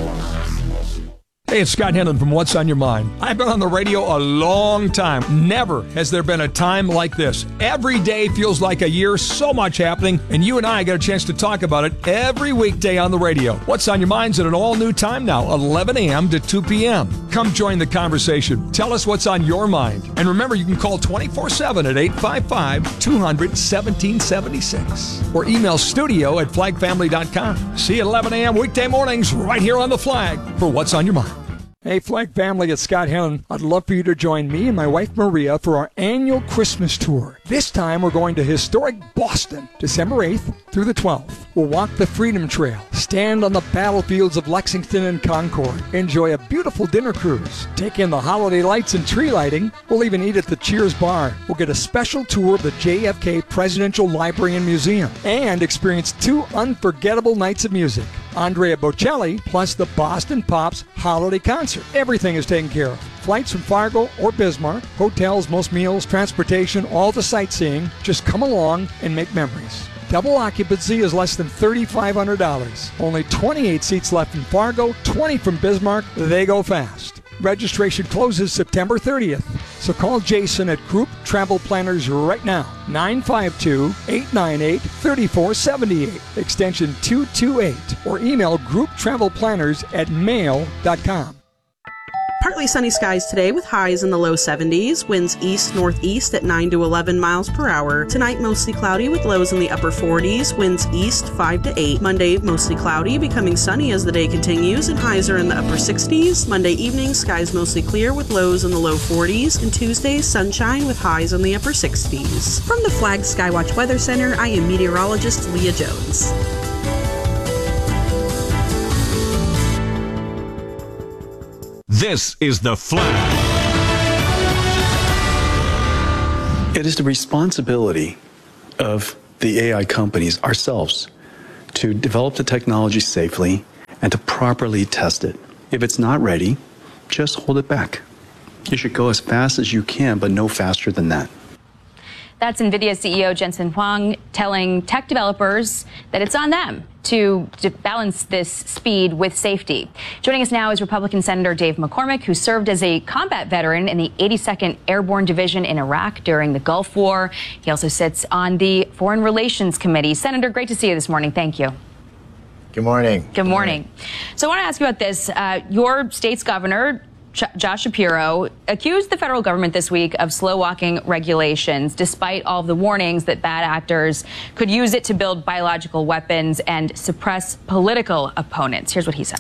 Hey, it's Scott Hennon from What's on Your Mind. I've been on the radio a long time. Never has there been a time like this. Every day feels like a year, so much happening, and you and I get a chance to talk about it every weekday on the radio. What's on Your Mind's at an all-new time now, 11 a.m. to 2 p.m. Come join the conversation. Tell us what's on your mind. And remember, you can call 24/7 at 855-200-1776 or email studio@flagfamily.com. See you at 11 a.m. weekday mornings right here on The Flag for What's on Your Mind. Hey, Flag family, it's Scott Hennon. I'd love for you to join me and my wife Maria for our annual Christmas tour. This time we're going to historic Boston, December 8th through the 12th. We'll walk the Freedom Trail, stand on the battlefields of Lexington and Concord, enjoy a beautiful dinner cruise, take in the holiday lights and tree lighting. We'll even eat at the Cheers Bar. We'll get a special tour of the JFK Presidential Library and Museum and experience 2 unforgettable nights of music. Andrea Bocelli plus the Boston Pops Holiday Concert. Everything is taken care of. Flights from Fargo or Bismarck, hotels, most meals, transportation, all the sightseeing. Just come along and make memories. Double occupancy is less than $3,500. Only 28 seats left in Fargo, 20 from Bismarck. They go fast. Registration closes September 30th. So call Jason at Group Travel Planners right now. 952-898-3478, extension 228. Or email grouptravelplanners@mail.com. Partly sunny skies today with highs in the low 70s. Winds east-northeast at 9 to 11 miles per hour. Tonight, mostly cloudy with lows in the upper 40s. Winds east 5 to 8. Monday, mostly cloudy, becoming sunny as the day continues, and highs are in the upper 60s. Monday evening, skies mostly clear with lows in the low 40s. And Tuesday, sunshine with highs in the upper 60s. From the Flag Skywatch Weather Center, I am meteorologist Leah Jones. This is The Flag. It is the responsibility of the AI companies, ourselves, to develop the technology safely and to properly test it. If it's not ready, just hold it back. You should go as fast as you can, but no faster than that. That's NVIDIA CEO Jensen Huang telling tech developers that it's on them to balance this speed with safety. Joining us now is Republican Senator Dave McCormick, who served as a combat veteran in the 82nd Airborne Division in Iraq during the Gulf War. He also sits on the Foreign Relations Committee. Senator, great to see you this morning. Thank you. Good morning. Good morning. So I want to ask you about this. Your state's governor, Josh Shapiro, accused the federal government this week of slow-walking regulations, despite all of the warnings that bad actors could use it to build biological weapons and suppress political opponents. Here's what he said.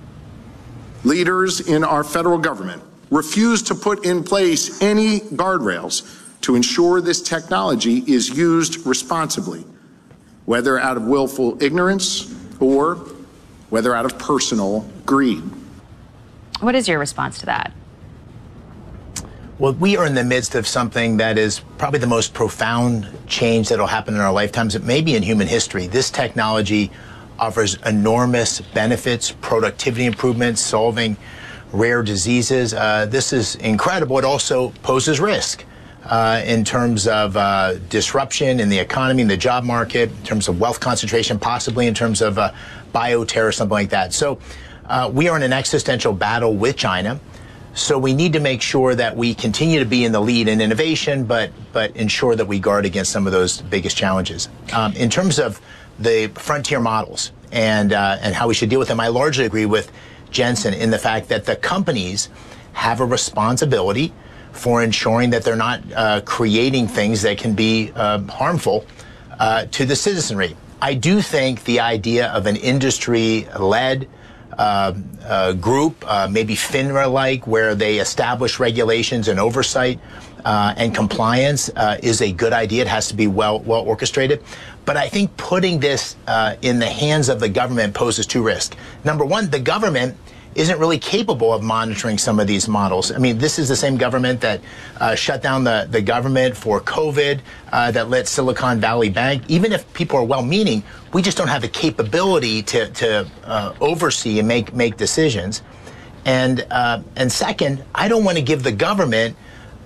Leaders in our federal government refuse to put in place any guardrails to ensure this technology is used responsibly, whether out of willful ignorance or whether out of personal greed. What is your response to that? Well, we are in the midst of something that is probably the most profound change that will happen in our lifetimes, maybe in human history. This technology offers enormous benefits, productivity improvements, solving rare diseases. This is incredible. It also poses risk in terms of disruption in the economy, in the job market, in terms of wealth concentration, possibly in terms of bioterror, something like that. So we are in an existential battle with China. So we need to make sure that we continue to be in the lead in innovation, but ensure that we guard against some of those biggest challenges. In terms of the frontier models and how we should deal with them, I largely agree with Jensen in the fact that the companies have a responsibility for ensuring that they're not creating things that can be harmful to the citizenry. I do think the idea of an industry-led group, maybe FINRA-like, where they establish regulations and oversight and compliance is a good idea. It has to be well orchestrated. But I think putting this in the hands of the government poses two risks. Number one, the government isn't really capable of monitoring some of these models. I mean, this is the same government that shut down the government for COVID, that let Silicon Valley Bank. Even if people are well-meaning, we just don't have the capability to oversee and make decisions. And second, I don't want to give the government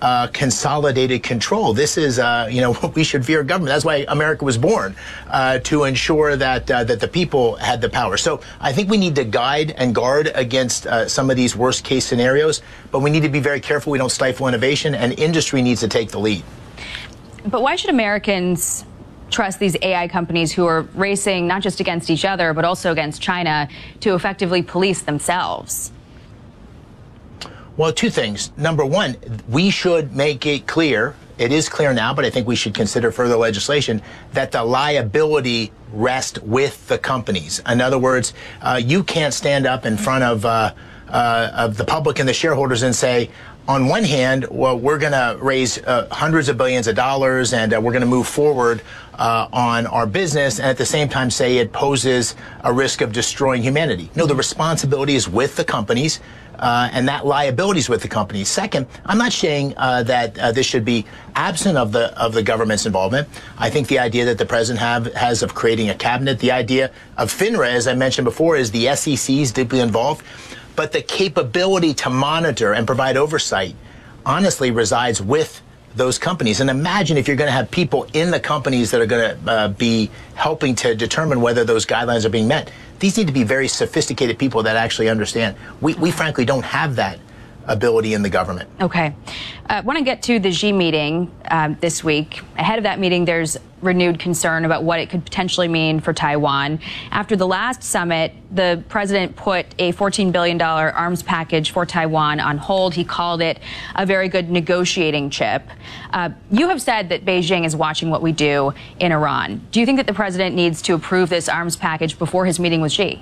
consolidated control. This is, we should fear government. That's why America was born, to ensure that that the people had the power. So I think we need to guide and guard against some of these worst case scenarios, but we need to be very careful we don't stifle innovation, and industry needs to take the lead. But why should Americans trust these AI companies who are racing not just against each other, but also against China to effectively police themselves? Well, two things. Number one, we should make it clear, it is clear now, but I think we should consider further legislation, that the liability rests with the companies. In other words, you can't stand up in front of the public and the shareholders and say, on one hand, well, we're going to raise hundreds of billions of dollars and we're going to move forward on our business, and at the same time say it poses a risk of destroying humanity. No, the responsibility is with the companies, and that liability is with the companies. Second, I'm not saying that this should be absent of the government's involvement. I think the idea that the president has of creating a cabinet, the idea of FINRA, as I mentioned before, is the SEC is deeply involved. But the capability to monitor and provide oversight honestly resides with those companies. And imagine if you're going to have people in the companies that are going to be helping to determine whether those guidelines are being met. These need to be very sophisticated people that actually understand. We frankly don't have that ability in the government. Okay. I want to get to the Xi meeting this week. Ahead of that meeting, there's renewed concern about what it could potentially mean for Taiwan. After the last summit, the president put a $14 billion arms package for Taiwan on hold. He called it a very good negotiating chip. You have said that Beijing is watching what we do in Iran. Do you think that the president needs to approve this arms package before his meeting with Xi?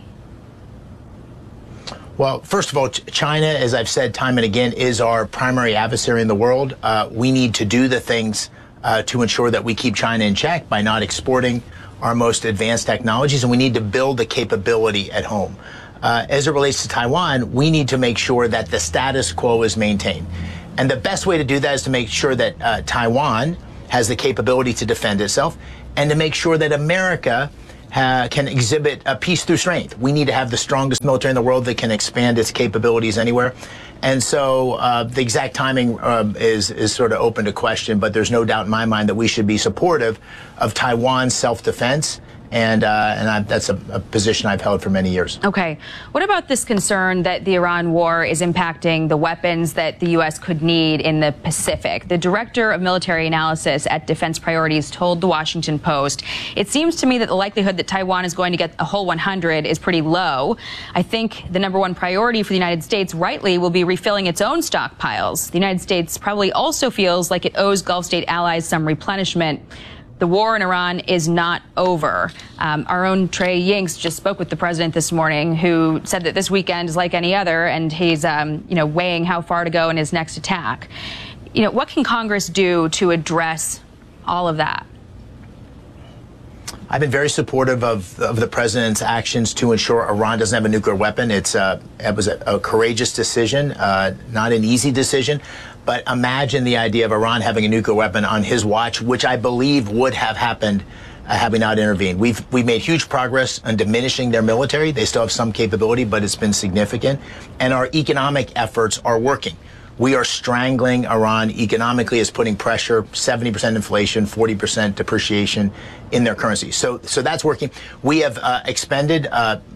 Well, first of all, China, as I've said time and again, is our primary adversary in the world. We need to do the things to ensure that we keep China in check by not exporting our most advanced technologies, and we need to build the capability at home. As it relates to Taiwan, we need to make sure that the status quo is maintained. And the best way to do that is to make sure that Taiwan has the capability to defend itself, and to make sure that America can exhibit peace through strength. We need to have the strongest military in the world that can expand its capabilities anywhere. And so the exact timing is sort of open to question, but there's no doubt in my mind that we should be supportive of Taiwan's self-defense. And that's a position I've held for many years. Okay. What about this concern that the Iran war is impacting the weapons that the U.S. could need in the Pacific? The director of military analysis at Defense Priorities told The Washington Post, "It seems to me that the likelihood that Taiwan is going to get a whole 100 is pretty low. I think the number one priority for the United States, rightly, will be refilling its own stockpiles. The United States probably also feels like it owes Gulf state allies some replenishment. The war in Iran is not over." Our own Trey Yingst just spoke with the president this morning, who said that this weekend is like any other, and he's, weighing how far to go in his next attack. What can Congress do to address all of that? I've been very supportive of the president's actions to ensure Iran doesn't have a nuclear weapon. It was a courageous decision, not an easy decision. But imagine the idea of Iran having a nuclear weapon on his watch, which I believe would have happened had we not intervened. We've made huge progress on diminishing their military. They still have some capability, but it's been significant. And our economic efforts are working. We are strangling Iran economically, is putting pressure, 70% inflation, 40% depreciation in their currency. So that's working. We have expended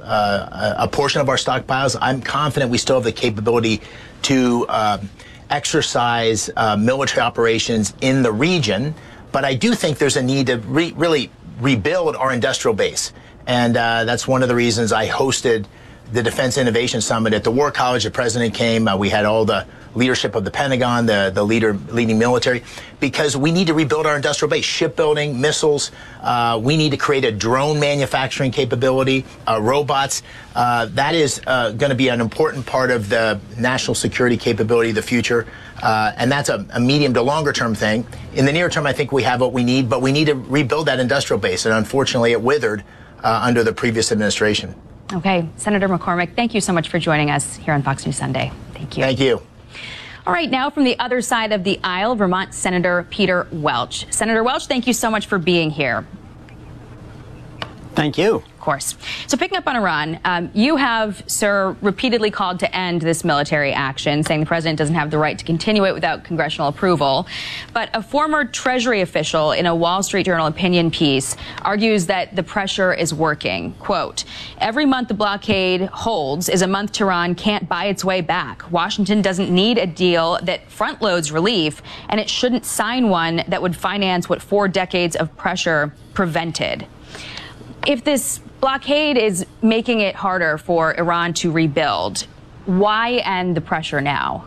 a portion of our stockpiles. I'm confident we still have the capability to exercise military operations in the region, but I do think there's a need to really rebuild our industrial base. And that's one of the reasons I hosted the Defense Innovation Summit at the War College. The president came. We had all the leadership of the Pentagon, the leading military, because we need to rebuild our industrial base, shipbuilding, missiles. We need to create a drone manufacturing capability, robots. That is going to be an important part of the national security capability of the future. And that's a medium to longer term thing. In the near term, I think we have what we need, but we need to rebuild that industrial base. And unfortunately, it withered under the previous administration. Okay. Senator McCormick, thank you so much for joining us here on Fox News Sunday. Thank you. Thank you. All right, now from the other side of the aisle, Vermont Senator Peter Welch. Senator Welch, thank you so much for being here. Thank you. course. So picking up on Iran, you have, sir, repeatedly called to end this military action, saying the president doesn't have the right to continue it without congressional approval. But a former Treasury official in a Wall Street Journal opinion piece argues that the pressure is working. Quote, every month the blockade holds is a month Tehran can't buy its way back. Washington doesn't need a deal that front loads relief, and it shouldn't sign one that would finance what 4 decades of pressure prevented. If this blockade is making it harder for Iran to rebuild, why end the pressure now?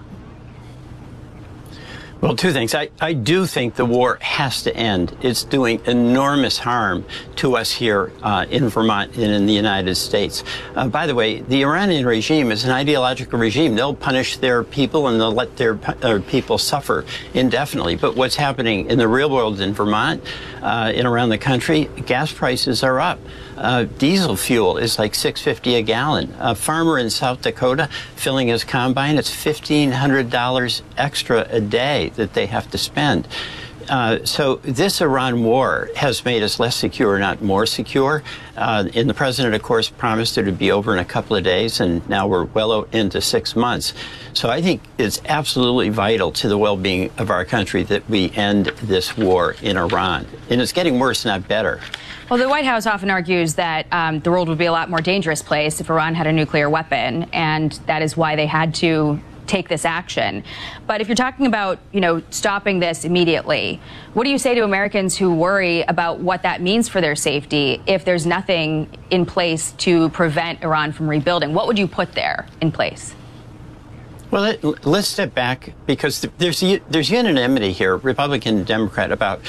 Well, 2 things. I do think the war has to end. It's doing enormous harm to us here in Vermont and in the United States. By the way, the Iranian regime is an ideological regime. They'll punish their people and they'll let their people suffer indefinitely. But what's happening in the real world in Vermont and around the country, gas prices are up. Diesel fuel is like $6.50 a gallon. A farmer in South Dakota filling his combine, it's $1,500 extra a day that they have to spend. So this Iran war has made us less secure, not more secure. And the president, of course, promised it would be over in a couple of days, and now we're well into 6 months. So I think it's absolutely vital to the well-being of our country that we end this war in Iran. And it's getting worse, not better. Well, the White House often argues that the world would be a lot more dangerous place if Iran had a nuclear weapon, and that is why they had to take this action. But if you're talking about, stopping this immediately, what do you say to Americans who worry about what that means for their safety if there's nothing in place to prevent Iran from rebuilding? What would you put there in place? Well, let's step back, because there's unanimity here, Republican and Democrat, about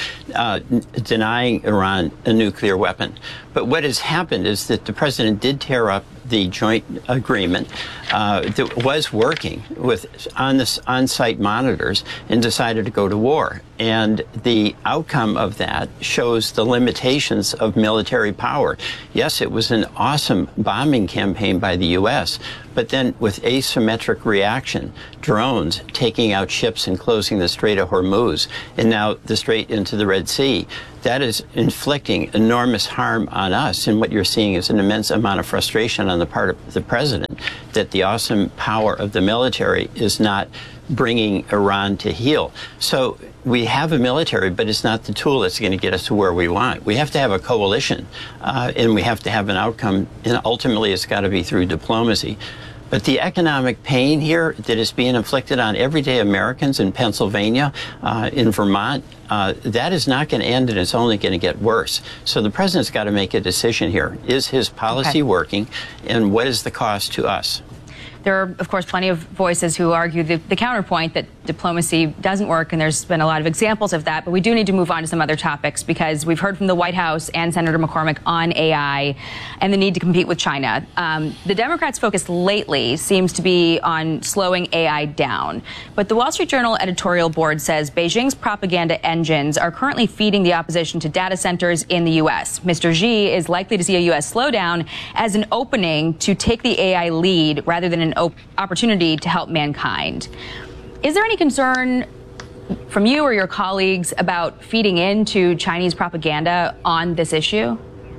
denying Iran a nuclear weapon. But what has happened is that the president did tear up the joint agreement that was working with on-site monitors and decided to go to war. And the outcome of that shows the limitations of military power. Yes, it was an awesome bombing campaign by the U.S., but then with asymmetric reaction, drones taking out ships and closing the Strait of Hormuz, and now the Strait into the Red Sea, that is inflicting enormous harm on us. And what you're seeing is an immense amount of frustration on the part of the president that the awesome power of the military is not bringing Iran to heel. So we have a military, but it's not the tool that's going to get us to where we want. We have to have a coalition, and we have to have an outcome, and ultimately it's got to be through diplomacy. But the economic pain here that is being inflicted on everyday Americans in Pennsylvania, in Vermont, that is not going to end, and it's only going to get worse. So the president's got to make a decision here. Is his policy working, and what is the cost to us? There are, of course, plenty of voices who argue the counterpoint that diplomacy doesn't work, and there's been a lot of examples of that. But we do need to move on to some other topics, because we've heard from the White House and Senator McCormick on AI and the need to compete with China. The Democrats' focus lately seems to be on slowing AI down. But the Wall Street Journal editorial board says Beijing's propaganda engines are currently feeding the opposition to data centers in the U.S. Mr. Xi is likely to see a U.S. slowdown as an opening to take the AI lead rather than an opportunity to help mankind. Is there any concern from you or your colleagues about feeding into Chinese propaganda on this issue?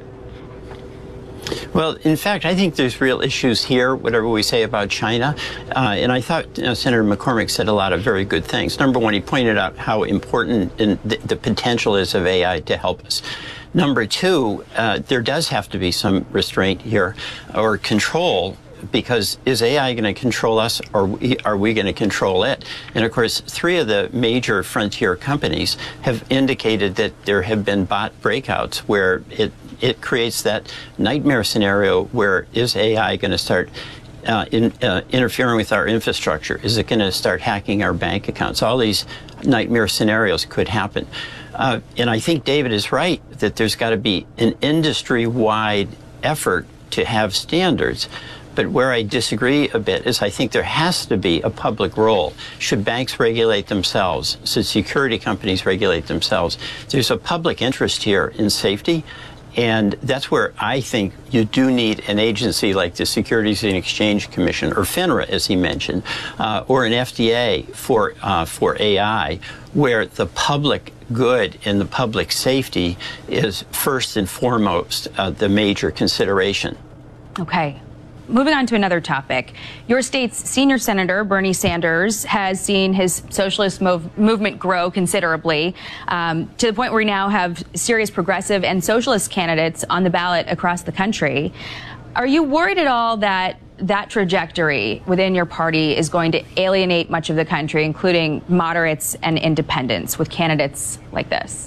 Well, in fact, I think there's real issues here, whatever we say about China. And I thought Senator McCormick said a lot of very good things. Number one, he pointed out how important the potential is of AI to help us. Number two, there does have to be some restraint here, or control, because is AI going to control us, or are we going to control it? And of course, 3 of the major frontier companies have indicated that there have been bot breakouts where it creates that nightmare scenario where is AI going to start interfering with our infrastructure? Is it going to start hacking our bank accounts? All these nightmare scenarios could happen. And I think David is right that there's got to be an industry-wide effort to have standards. But where I disagree a bit is I think there has to be a public role. Should banks regulate themselves? Should security companies regulate themselves? There's a public interest here in safety. And that's where I think you do need an agency like the Securities and Exchange Commission, or FINRA, as he mentioned, or an FDA for AI, where the public good and the public safety is first and foremost the major consideration. Okay. Moving on to another topic. Your state's senior senator, Bernie Sanders, has seen his socialist movement grow considerably to the point where we now have serious progressive and socialist candidates on the ballot across the country. Are you worried at all that that trajectory within your party is going to alienate much of the country, including moderates and independents, with candidates like this?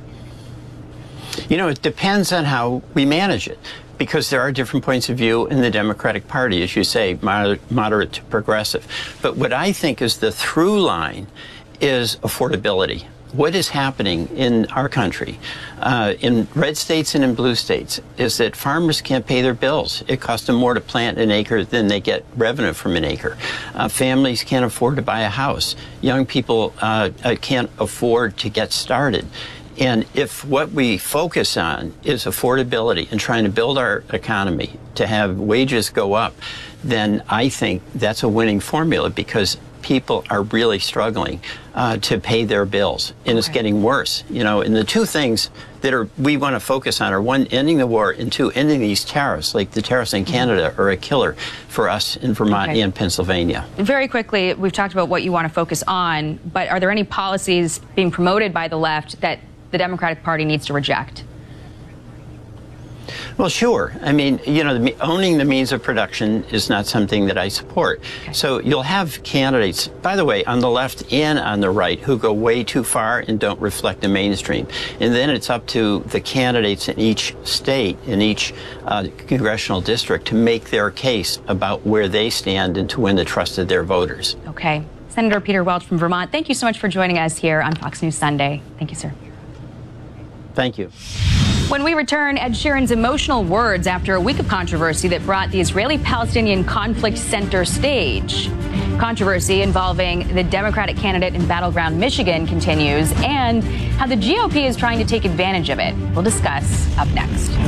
You know, it depends on how we manage it, because there are different points of view in the Democratic Party, as you say, moderate to progressive. But what I think is the through line is affordability. What is happening in our country, in red states and in blue states, is that farmers can't pay their bills. It costs them more to plant an acre than they get revenue from an acre. Families can't afford to buy a house. Young people can't afford to get started. And if what we focus on is affordability and trying to build our economy to have wages go up, then I think that's a winning formula, because people are really struggling to pay their bills, and it's getting worse. You know, and the two things that we want to focus on are, one, ending the war, and two, ending these tariffs. Like the tariffs in Canada are a killer for us in Vermont and Pennsylvania. Very quickly, we've talked about what you want to focus on, but are there any policies being promoted by the left that the Democratic Party needs to reject? Well, sure. I mean, you know, owning the means of production is not something that I support. So you'll have candidates, by the way, on the left and on the right, who go way too far and don't reflect the mainstream. And then it's up to the candidates in each state, in each congressional district, to make their case about where they stand and to win the trust of their voters. Okay. Senator Peter Welch from Vermont, thank you so much for joining us here on Fox News Sunday. Thank you, sir. Thank you. When we return, Ed Sheeran's emotional words after a week of controversy that brought the Israeli-Palestinian conflict center stage. Controversy involving the Democratic candidate in battleground Michigan continues, and how the GOP is trying to take advantage of it. We'll discuss up next.